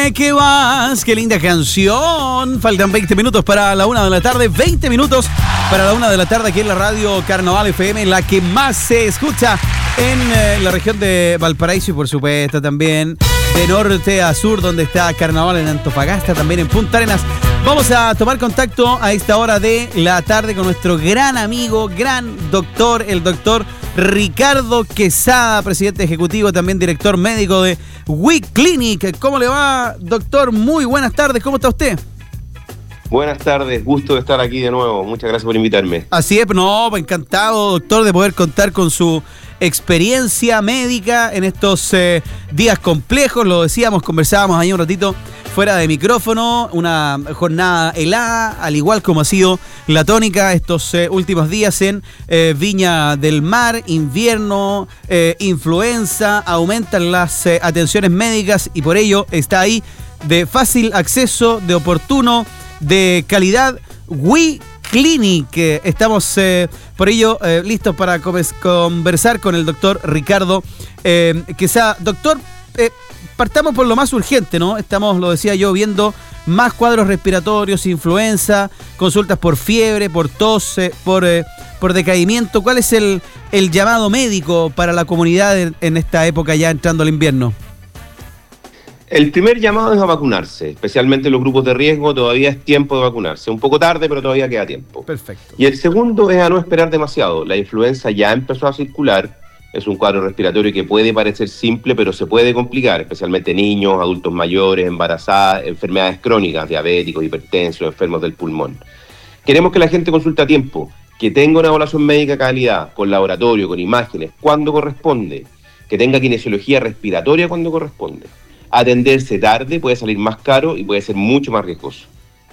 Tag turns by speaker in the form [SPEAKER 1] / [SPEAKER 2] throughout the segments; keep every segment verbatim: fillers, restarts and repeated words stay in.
[SPEAKER 1] Dime qué vas, qué linda canción. Faltan veinte minutos para la una de la tarde, veinte minutos para la una de la tarde aquí en la radio Carnaval F M, la que más se escucha en eh, la región de Valparaíso y por supuesto también de norte a sur, donde está Carnaval en Antofagasta, también en Punta Arenas. Vamos a tomar contacto a esta hora de la tarde con nuestro gran amigo, gran doctor, el doctor Ricardo Quesada, presidente ejecutivo, también director médico de We Clinic. ¿Cómo le va, doctor? Muy buenas tardes, ¿cómo está usted?
[SPEAKER 2] Buenas tardes, gusto de estar aquí de nuevo. Muchas gracias por invitarme.
[SPEAKER 1] Así es, no, encantado, doctor, de poder contar con su experiencia médica en estos eh, días complejos. Lo decíamos, conversábamos ahí un ratito fuera de micrófono, una jornada helada, al igual como ha sido la tónica estos eh, últimos días en eh, Viña del Mar, invierno, eh, influenza, aumentan las eh, atenciones médicas y por ello está ahí de fácil acceso, de oportuno, de calidad, We Clinic. Estamos eh, por ello eh, listos para conversar con el doctor Ricardo eh, Quesada. Doctor, eh, partamos por lo más urgente, ¿no? Estamos, lo decía yo, viendo más cuadros respiratorios, influenza, consultas por fiebre, por tos, eh, por, eh, por decaimiento. ¿Cuál es el, el llamado médico para la comunidad en, en esta época ya entrando al invierno?
[SPEAKER 2] El primer llamado es a vacunarse, especialmente los grupos de riesgo. Todavía es tiempo de vacunarse. Un poco tarde, pero todavía queda tiempo.
[SPEAKER 1] Perfecto.
[SPEAKER 2] Y el segundo es a no esperar demasiado. La influenza ya empezó a circular. Es un cuadro respiratorio que puede parecer simple, pero se puede complicar, especialmente niños, adultos mayores, embarazadas, enfermedades crónicas, diabéticos, hipertensos, enfermos del pulmón. Queremos que la gente consulte a tiempo, que tenga una evaluación médica de calidad, con laboratorio, con imágenes, cuando corresponde, que tenga kinesiología respiratoria cuando corresponde. Atenderse tarde puede salir más caro y puede ser mucho más riesgoso.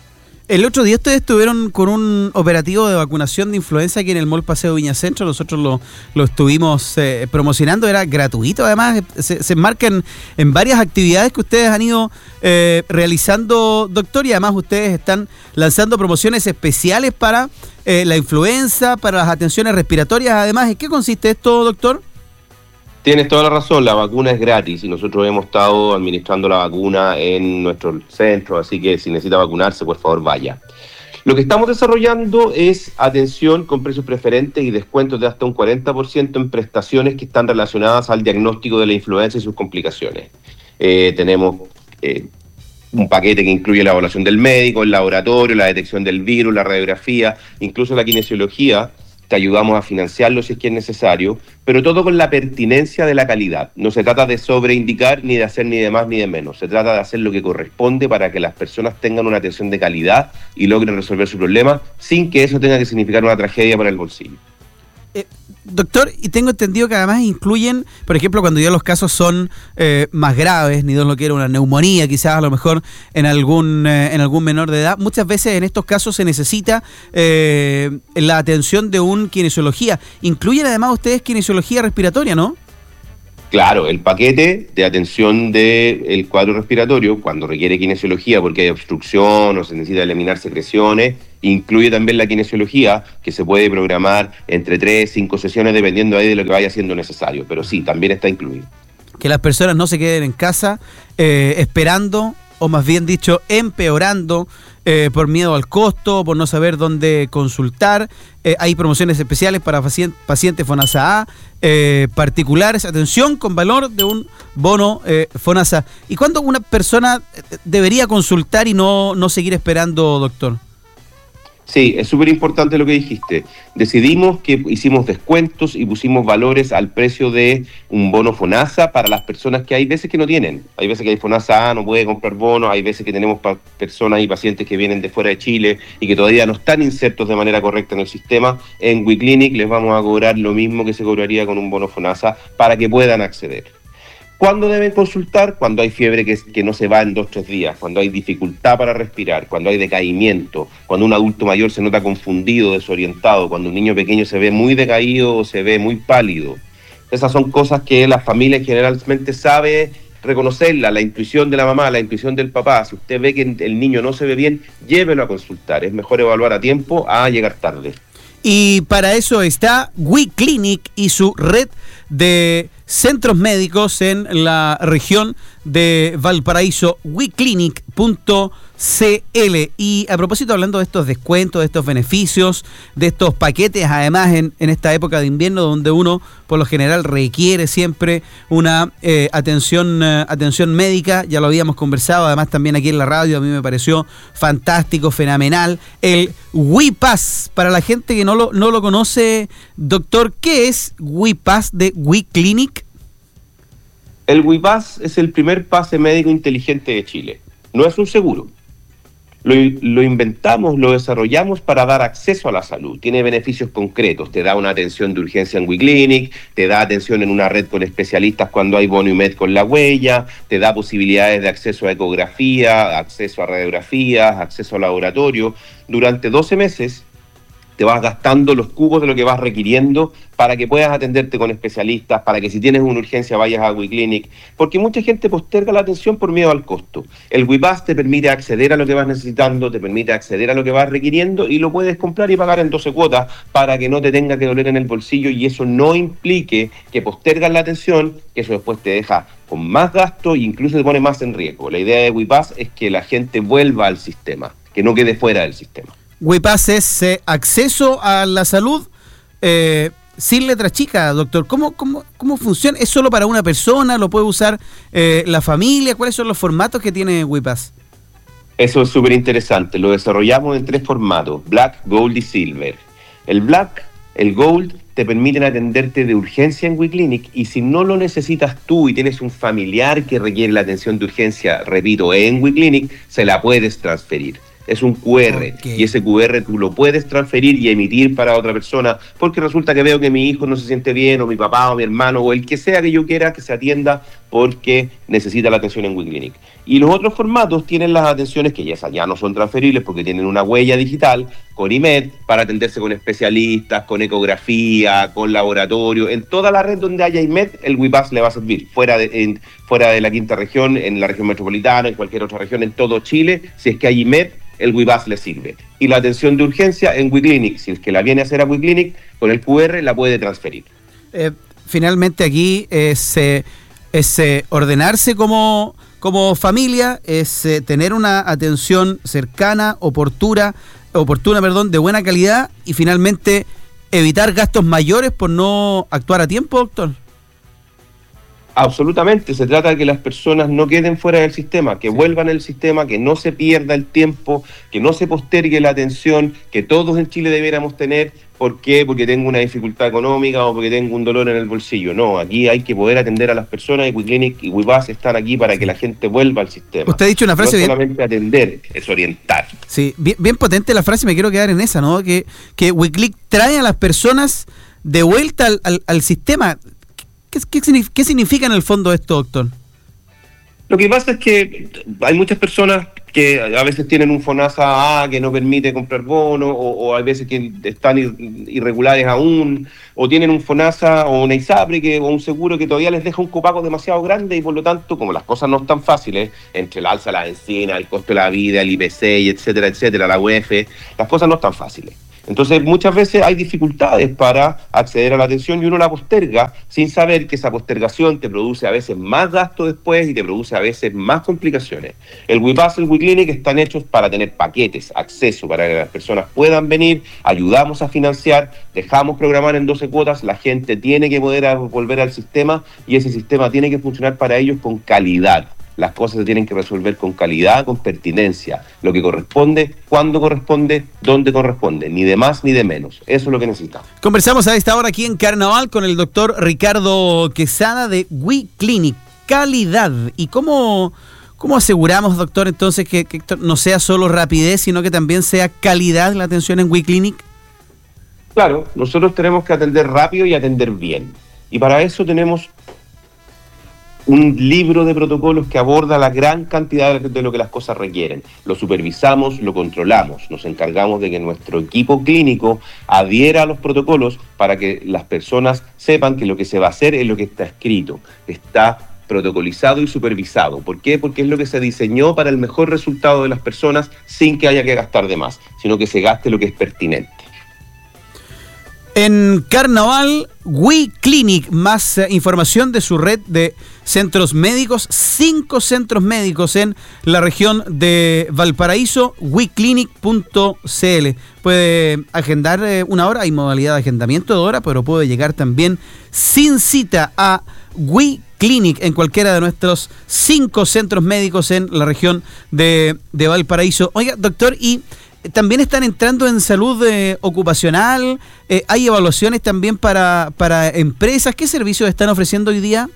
[SPEAKER 1] El otro día ustedes estuvieron con un operativo de vacunación de influenza aquí en el Mall Paseo Viña Centro. Nosotros lo, lo estuvimos eh, promocionando, era gratuito además. Se, se enmarcan en varias actividades que ustedes han ido eh, realizando, doctor, y además ustedes están lanzando promociones especiales para eh, la influenza, para las atenciones respiratorias. Además, ¿en qué consiste esto, doctor?
[SPEAKER 2] Tienes toda la razón, la vacuna es gratis y nosotros hemos estado administrando la vacuna en nuestro centro, así que si necesita vacunarse, por favor vaya. Lo que estamos desarrollando es atención con precios preferentes y descuentos de hasta un cuarenta por ciento en prestaciones que están relacionadas al diagnóstico de la influenza y sus complicaciones. Eh, tenemos eh, un paquete que incluye la evaluación del médico, el laboratorio, la detección del virus, la radiografía, incluso la kinesiología. Te ayudamos a financiarlo si es que es necesario, pero todo con la pertinencia de la calidad. No se trata de sobreindicar, ni de hacer ni de más ni de menos. Se trata de hacer lo que corresponde para que las personas tengan una atención de calidad y logren resolver su problema sin que eso tenga que significar una tragedia para el bolsillo.
[SPEAKER 1] Eh, doctor, y tengo entendido que además incluyen, por ejemplo, cuando ya los casos son eh, más graves, ni Dios lo quiera, una neumonía, quizás a lo mejor en algún eh, en algún menor de edad, muchas veces en estos casos se necesita eh, la atención de un kinesiología. Incluyen además ustedes kinesiología respiratoria, ¿no?
[SPEAKER 2] Claro, el paquete de atención del cuadro respiratorio, cuando requiere kinesiología porque hay obstrucción o se necesita eliminar secreciones, incluye también la kinesiología, que se puede programar entre tres, cinco sesiones, dependiendo ahí de lo que vaya siendo necesario. Pero sí, también está incluido.
[SPEAKER 1] Que las personas no se queden en casa eh, esperando, o más bien dicho, empeorando eh, por miedo al costo, por no saber dónde consultar. Eh, hay promociones especiales para pacientes, pacientes FONASA, eh, particulares, atención con valor de un bono eh, FONASA. ¿Y cuándo una persona debería consultar y no, no seguir esperando, doctor?
[SPEAKER 2] Sí, es súper importante lo que dijiste. Decidimos que hicimos descuentos y pusimos valores al precio de un bono FONASA para las personas que hay veces que no tienen. Hay veces que hay FONASA A, no puede comprar bonos, hay veces que tenemos pa- personas y pacientes que vienen de fuera de Chile y que todavía no están insertos de manera correcta en el sistema. En We Clinic les vamos a cobrar lo mismo que se cobraría con un bono FONASA para que puedan acceder. ¿Cuándo deben consultar? Cuando hay fiebre que, que no se va en dos o tres días, cuando hay dificultad para respirar, cuando hay decaimiento, cuando un adulto mayor se nota confundido, desorientado, cuando un niño pequeño se ve muy decaído o se ve muy pálido. Esas son cosas que la familia generalmente sabe reconocerla, la intuición de la mamá, la intuición del papá. Si usted ve que el niño no se ve bien, llévelo a consultar. Es mejor evaluar a tiempo a llegar tarde.
[SPEAKER 1] Y para eso está We Clinic y su red de centros médicos en la región de Valparaíso, weclinic punto c l. Y a propósito, hablando de estos descuentos, de estos beneficios, de estos paquetes, además en, en esta época de invierno donde uno por lo general requiere siempre una eh, atención, eh, atención médica, ya lo habíamos conversado, además también aquí en la radio, a mí me pareció fantástico, fenomenal, el WePass. Para la gente que no lo, no lo conoce, doctor, ¿qué es WePass de WeClinic?
[SPEAKER 2] El WePass es el primer pase médico inteligente de Chile. No es un seguro. Lo, lo inventamos, lo desarrollamos para dar acceso a la salud. Tiene beneficios concretos. Te da una atención de urgencia en WeClinic, te da atención en una red con especialistas cuando hay bono y med con la huella, te da posibilidades de acceso a ecografía, acceso a radiografías, acceso a laboratorio. Durante doce meses te vas gastando los cubos de lo que vas requiriendo para que puedas atenderte con especialistas, para que si tienes una urgencia vayas a WeClinic, porque mucha gente posterga la atención por miedo al costo. El WePass te permite acceder a lo que vas necesitando, te permite acceder a lo que vas requiriendo y lo puedes comprar y pagar en doce cuotas para que no te tenga que doler en el bolsillo y eso no implique que postergas la atención, que eso después te deja con más gasto e incluso te pone más en riesgo. La idea de WePass es que la gente vuelva al sistema, que no quede fuera del sistema.
[SPEAKER 1] WePass es eh, acceso a la salud eh, sin letra chica, doctor. ¿Cómo, cómo, ¿Cómo funciona? ¿Es solo para una persona? ¿Lo puede usar eh, la familia? ¿Cuáles son los formatos que tiene WePass?
[SPEAKER 2] Eso es súper interesante. Lo desarrollamos en tres formatos, Black, Gold y Silver. El Black, el Gold, te permiten atenderte de urgencia en WeClinic y si no lo necesitas tú y tienes un familiar que requiere la atención de urgencia, repito, en WeClinic, se la puedes transferir. Es un cu erre, okay. Y ese cu erre tú lo puedes transferir y emitir para otra persona, porque resulta que veo que mi hijo no se siente bien, o mi papá, o mi hermano, o el que sea que yo quiera que se atienda porque necesita la atención en WeClinic. Y los otros formatos tienen las atenciones que ya, ya no son transferibles porque tienen una huella digital con I M E D para atenderse con especialistas, con ecografía, con laboratorio. En toda la red donde haya I M E D, el WePass le va a servir. Fuera de, en, fuera de la quinta región, en la región metropolitana, en cualquier otra región, en todo Chile, si es que hay I M E D, el WePass le sirve. Y la atención de urgencia en WeClinic, si es que la viene a hacer a WeClinic, con el cu erre la puede transferir.
[SPEAKER 1] Eh, finalmente aquí es, eh, es eh, ordenarse como, como familia, es eh, tener una atención cercana, oportuna, oportuna, perdón, de buena calidad y finalmente evitar gastos mayores por no actuar a tiempo, doctor.
[SPEAKER 2] Absolutamente, se trata de que las personas no queden fuera del sistema, que sí. vuelvan al sistema, que no se pierda el tiempo, que no se postergue la atención, que todos en Chile debiéramos tener. ¿Por qué? Porque tengo una dificultad económica o porque tengo un dolor en el bolsillo. No, aquí hay que poder atender a las personas y WeClinic y WePass están aquí para que la gente vuelva al sistema.
[SPEAKER 1] Usted ha dicho una frase
[SPEAKER 2] no
[SPEAKER 1] bien...
[SPEAKER 2] solamente atender, es orientar.
[SPEAKER 1] Sí, bien, bien potente la frase, me quiero quedar en esa, ¿no? Que, que WeClinic trae a las personas de vuelta al, al, al sistema. ¿Qué, qué, ¿Qué significa en el fondo esto, doctor?
[SPEAKER 2] Lo que pasa es que hay muchas personas que a veces tienen un FONASA A que no permite comprar bonos, o, o hay veces que están irregulares aún, o tienen un FONASA o una ISAPRE que, o un seguro que todavía les deja un copago demasiado grande y por lo tanto, como las cosas no están fáciles, entre el alza de la bencina, el costo de la vida, el I P C, etcétera, etcétera, la U E F, las cosas no están fáciles. Entonces muchas veces hay dificultades para acceder a la atención y uno la posterga sin saber que esa postergación te produce a veces más gasto después y te produce a veces más complicaciones. El WePass y el WeClinic están hechos para tener paquetes, acceso, para que las personas puedan venir, ayudamos a financiar, dejamos programar en doce cuotas, la gente tiene que poder volver al sistema y ese sistema tiene que funcionar para ellos con calidad. Las cosas se tienen que resolver con calidad, con pertinencia, lo que corresponde, cuándo corresponde, dónde corresponde, ni de más ni de menos. Eso es lo que necesitamos.
[SPEAKER 1] Conversamos a esta hora aquí en Carnaval con el doctor Ricardo Quesada de WeClinic. Calidad. ¿Y cómo, cómo aseguramos, doctor, entonces que, que no sea solo rapidez, sino que también sea calidad la atención en WeClinic?
[SPEAKER 2] Claro, nosotros tenemos que atender rápido y atender bien. Y para eso tenemos un libro de protocolos que aborda la gran cantidad de lo que las cosas requieren. Lo supervisamos, lo controlamos, nos encargamos de que nuestro equipo clínico adhiera a los protocolos para que las personas sepan que lo que se va a hacer es lo que está escrito, está protocolizado y supervisado. ¿Por qué? Porque es lo que se diseñó para el mejor resultado de las personas sin que haya que gastar de más, sino que se gaste lo que es pertinente.
[SPEAKER 1] En Carnaval, WeClinic, más eh, información de su red de centros médicos, cinco centros médicos en la región de Valparaíso, we clinic punto c l. Puede agendar eh, una hora, hay modalidad de agendamiento de hora, pero puede llegar también sin cita a WeClinic en cualquiera de nuestros cinco centros médicos en la región de, de Valparaíso. Oiga, doctor, y también están entrando en salud eh, ocupacional, eh, hay evaluaciones también para, para empresas. ¿Qué servicios están ofreciendo hoy día?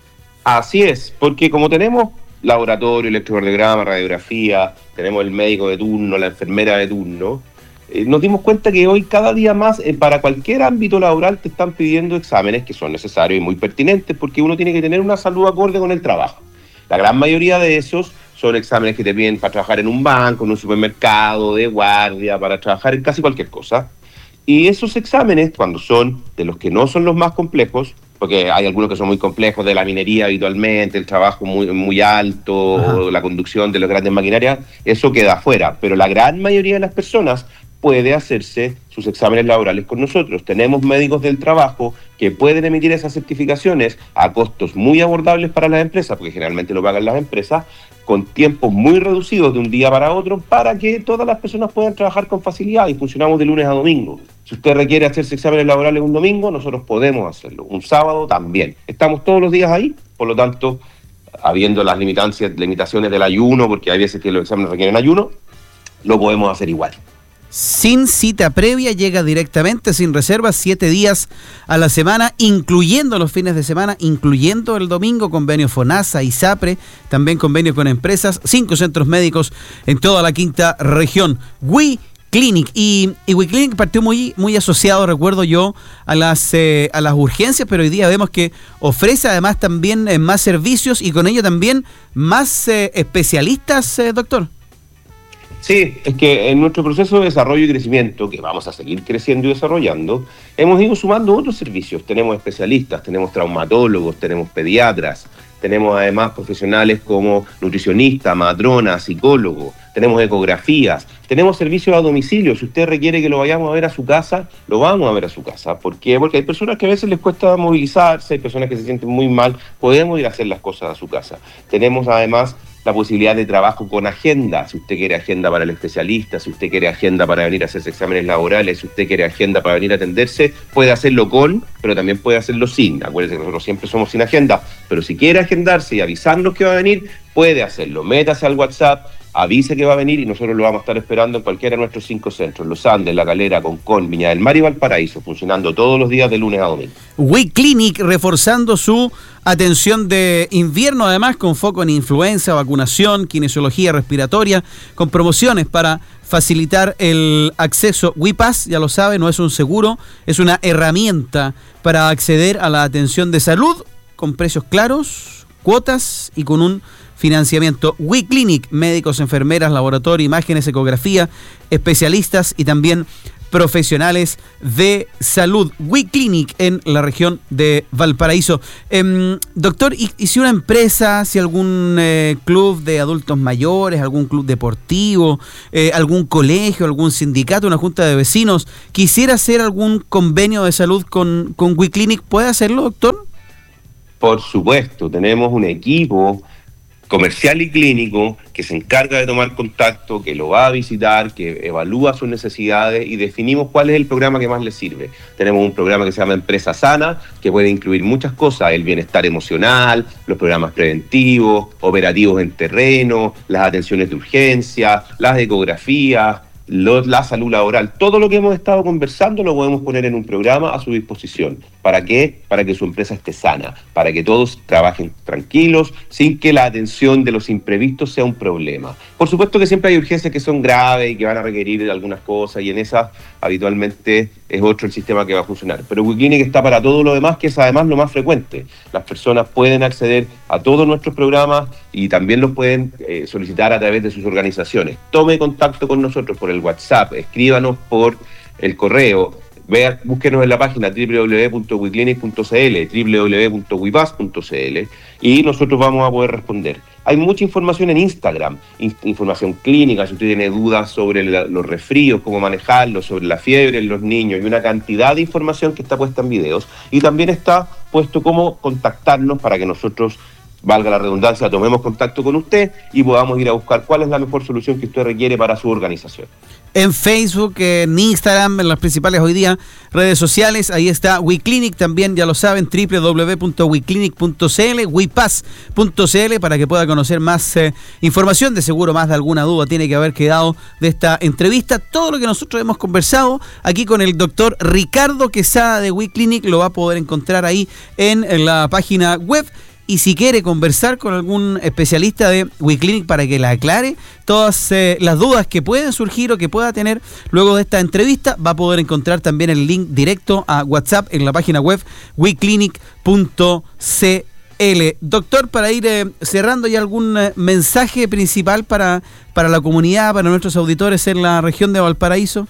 [SPEAKER 2] Así es, porque como tenemos laboratorio, electrocardiograma, radiografía, tenemos el médico de turno, la enfermera de turno, eh, nos dimos cuenta que hoy cada día más eh, para cualquier ámbito laboral te están pidiendo exámenes que son necesarios y muy pertinentes, porque uno tiene que tener una salud acorde con el trabajo. La gran mayoría de esos son exámenes que te piden para trabajar en un banco, en un supermercado, de guardia, para trabajar en casi cualquier cosa. Y esos exámenes, cuando son de los que no son los más complejos, porque hay algunos que son muy complejos, de la minería habitualmente, el trabajo muy, muy alto, o la conducción de las grandes maquinarias, eso queda afuera. Pero la gran mayoría de las personas puede hacerse sus exámenes laborales con nosotros. Tenemos médicos del trabajo que pueden emitir esas certificaciones a costos muy abordables para las empresas, porque generalmente lo pagan las empresas, con tiempos muy reducidos de un día para otro, para que todas las personas puedan trabajar con facilidad, y funcionamos de lunes a domingo. Si usted requiere hacerse exámenes laborales un domingo, nosotros podemos hacerlo. Un sábado también. Estamos todos los días ahí, por lo tanto, habiendo las limitancias, limitaciones del ayuno, porque hay veces que los exámenes requieren ayuno, lo podemos hacer igual.
[SPEAKER 1] Sin cita previa, llega directamente, sin reservas, siete días a la semana, incluyendo los fines de semana, incluyendo el domingo, convenio FONASA y SAPRE, también convenio con empresas, cinco centros médicos en toda la quinta región. WeClinic, y, y WeClinic partió muy, muy asociado, recuerdo yo, a las, eh, a las urgencias, pero hoy día vemos que ofrece además también eh, más servicios y con ello también más eh, especialistas, eh, doctor.
[SPEAKER 2] Sí, es que en nuestro proceso de desarrollo y crecimiento, que vamos a seguir creciendo y desarrollando, hemos ido sumando otros servicios. Tenemos especialistas, tenemos traumatólogos, tenemos pediatras, tenemos además profesionales como nutricionista, matrona, psicólogo, tenemos ecografías, tenemos servicios a domicilio. Si usted requiere que lo vayamos a ver a su casa, lo vamos a ver a su casa. ¿Por qué? Porque hay personas que a veces les cuesta movilizarse, hay personas que se sienten muy mal, podemos ir a hacer las cosas a su casa. Tenemos además la posibilidad de trabajo con agenda, si usted quiere agenda para el especialista, si usted quiere agenda para venir a hacerse exámenes laborales, si usted quiere agenda para venir a atenderse, puede hacerlo con, pero también puede hacerlo sin. Acuérdense que nosotros siempre somos sin agenda, pero si quiere agendarse y avisarnos que va a venir, puede hacerlo. Métase al WhatsApp, avise que va a venir y nosotros lo vamos a estar esperando en cualquiera de nuestros cinco centros, Los Andes, La Calera, Concón, Viña del Mar y Valparaíso, funcionando todos los días de lunes a domingo.
[SPEAKER 1] WeClinic reforzando su atención de invierno, además con foco en influenza, vacunación, kinesiología respiratoria, con promociones para facilitar el acceso. WePass, ya lo sabe, no es un seguro, es una herramienta para acceder a la atención de salud con precios claros, cuotas y con un financiamiento. WeClinic, médicos, enfermeras, laboratorio, imágenes, ecografía, especialistas y también profesionales de salud. WeClinic en la región de Valparaíso. Eh, doctor, ¿y, y si una empresa, si algún eh, club de adultos mayores, algún club deportivo, eh, algún colegio, algún sindicato, una junta de vecinos, quisiera hacer algún convenio de salud con, con WeClinic, ¿puede hacerlo, doctor?
[SPEAKER 2] Por supuesto, tenemos un equipo comercial y clínico que se encarga de tomar contacto, que lo va a visitar, que evalúa sus necesidades y definimos cuál es el programa que más le sirve. Tenemos un programa que se llama Empresa Sana, que puede incluir muchas cosas: el bienestar emocional, los programas preventivos, operativos en terreno, las atenciones de urgencia, las ecografías, Lo, la salud laboral. Todo lo que hemos estado conversando lo podemos poner en un programa a su disposición. ¿Para qué? Para que su empresa esté sana, para que todos trabajen tranquilos, sin que la atención de los imprevistos sea un problema. Por supuesto que siempre hay urgencias que son graves y que van a requerir de algunas cosas, y en esas habitualmente es otro el sistema que va a funcionar. Pero WeClinic está para todo lo demás, que es además lo más frecuente. Las personas pueden acceder a todos nuestros programas y también los pueden eh, solicitar a través de sus organizaciones. Tome contacto con nosotros por el WhatsApp, escríbanos por el correo, vea, búsquenos en la página doble u doble u doble u punto weclinic punto c l, doble u doble u doble u punto wipass punto c l, y nosotros vamos a poder responder. Hay mucha información en Instagram, in- información clínica, si usted tiene dudas sobre la, los resfríos, cómo manejarlos, sobre la fiebre en los niños, y una cantidad de información que está puesta en videos. Y también está puesto cómo contactarnos para que nosotros, valga la redundancia, tomemos contacto con usted y podamos ir a buscar cuál es la mejor solución que usted requiere para su organización.
[SPEAKER 1] En Facebook, en Instagram, en las principales hoy día redes sociales, ahí está WeClinic también, ya lo saben, doble u doble u doble u punto we clinic punto c l, wepass punto c l, para que pueda conocer más eh, información. De seguro más de alguna duda tiene que haber quedado de esta entrevista. Todo lo que nosotros hemos conversado aquí con el doctor Ricardo Quesada de WeClinic lo va a poder encontrar ahí en, en la página web. Y si quiere conversar con algún especialista de WeClinic para que le aclare todas eh, las dudas que pueden surgir o que pueda tener luego de esta entrevista, va a poder encontrar también el link directo a WhatsApp en la página web we clinic punto c l. Doctor, para ir eh, cerrando, ¿hay algún eh, mensaje principal para, para la comunidad, para nuestros auditores en la región de Valparaíso?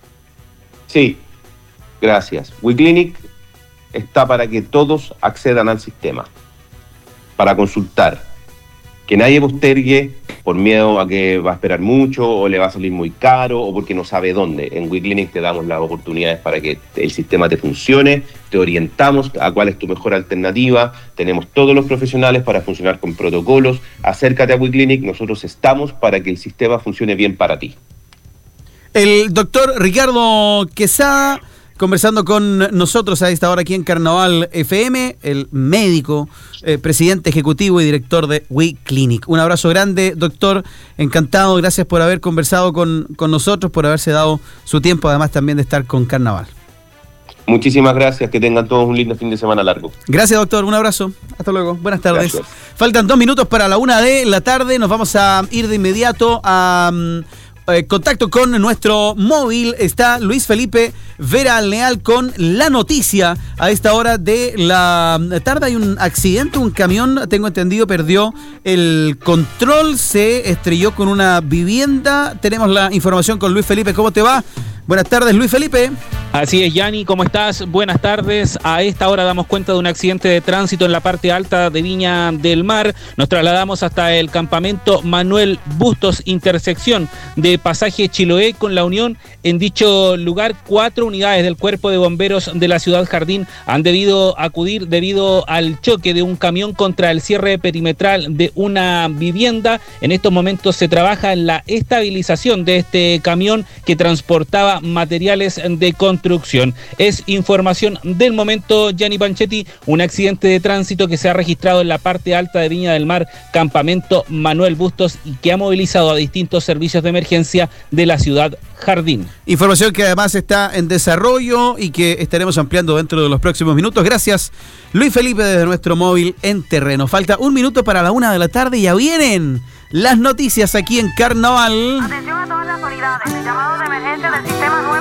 [SPEAKER 2] Sí, gracias. WeClinic está para que todos accedan al sistema, para consultar, que nadie postergue por miedo a que va a esperar mucho o le va a salir muy caro o porque no sabe dónde. En WeClinic te damos las oportunidades para que el sistema te funcione, te orientamos a cuál es tu mejor alternativa, tenemos todos los profesionales para funcionar con protocolos. Acércate a WeClinic, nosotros estamos para que el sistema funcione bien para ti.
[SPEAKER 1] El doctor Ricardo Quesada, conversando con nosotros a esta hora aquí en Carnaval F M, el médico, eh, presidente ejecutivo y director de WeClinic. Un abrazo grande, doctor, encantado, gracias por haber conversado con, con nosotros, por haberse dado su tiempo, además también de estar con Carnaval.
[SPEAKER 2] Muchísimas gracias, que tengan todos un lindo fin de semana largo.
[SPEAKER 1] Gracias, doctor, un abrazo, hasta luego, buenas tardes.
[SPEAKER 2] Gracias.
[SPEAKER 1] Faltan dos minutos para la una de la tarde, nos vamos a ir de inmediato a... Um, Eh, contacto con nuestro móvil. Está Luis Felipe Vera Leal con la noticia a esta hora de la tarde. Hay un accidente, un camión, tengo entendido, perdió el control, se estrelló con una vivienda. Tenemos la información con Luis Felipe. ¿Cómo te va? Buenas tardes, Luis Felipe.
[SPEAKER 3] Así es, Yanni, ¿cómo estás? Buenas tardes. A esta hora damos cuenta de un accidente de tránsito en la parte alta de Viña del Mar. Nos trasladamos hasta el campamento Manuel Bustos, intersección de Pasaje Chiloé con La Unión. En dicho lugar, cuatro unidades del Cuerpo de Bomberos de la Ciudad Jardín han debido acudir debido al choque de un camión contra el cierre perimetral de una vivienda. En estos momentos se trabaja en la estabilización de este camión que transportaba materiales de construcción. Es información del momento, Gianni Panchetti, un accidente de tránsito que se ha registrado en la parte alta de Viña del Mar, campamento Manuel Bustos, y que ha movilizado a distintos servicios de emergencia de la ciudad Jardín.
[SPEAKER 1] Información que además está en desarrollo y que estaremos ampliando dentro de los próximos minutos. Gracias, Luis Felipe, desde nuestro móvil en terreno. Falta un minuto para la una de la tarde y ya vienen las noticias aquí en Carnaval.
[SPEAKER 4] Atención a todas las unidades, llamado de emergencia del sistema nueve.